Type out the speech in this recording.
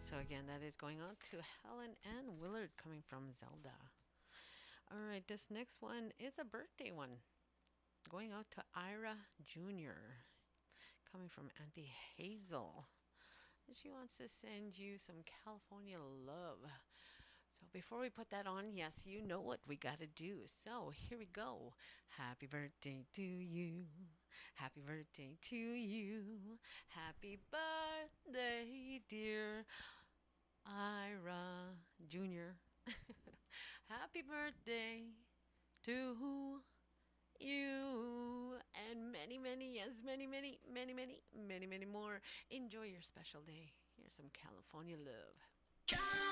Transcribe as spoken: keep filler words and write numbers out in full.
So again, that is going out to Helen and Willard coming from Zelda. All right, this next one is a birthday one. Going out to Ira Junior coming from Auntie Hazel. She wants to send you some California love. So before we put that on, yes, you know what we got to do. So here we go. Happy birthday to you. Happy birthday to you. Happy birthday, dear Ira Junior Happy birthday to you and many, many, yes, many, many, many, many, many, many more. Enjoy your special day. Here's some California love.